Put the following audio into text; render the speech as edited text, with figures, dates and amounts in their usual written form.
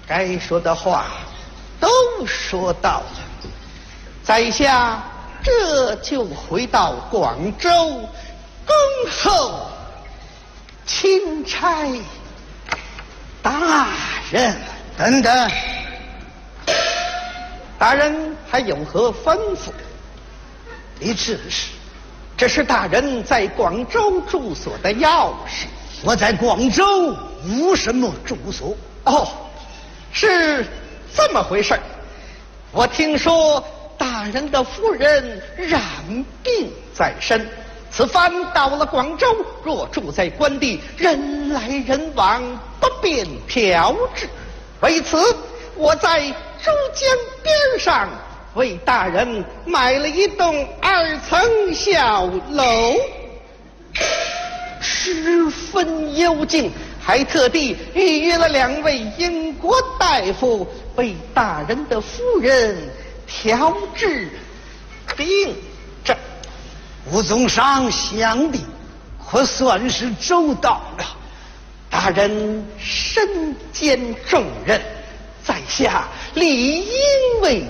该说的话都说到了，在下这就回到广州恭候钦差大人。 等等， 大人还有何吩咐？ 你指示？ 这是大人在广州住所的钥匙。 我在广州无什么住所。 哦，是这么回事儿。我听说大人的夫人染病在身，此番到了广州，若住在官地，人来人往，不便调治。为此，我在珠江边上为大人买了一栋2层小楼，十分幽静，还特地预约了2位英国大夫为大人的夫人调治病症。 吴总上想的可算是周到了。 大人身兼重任，在下理应为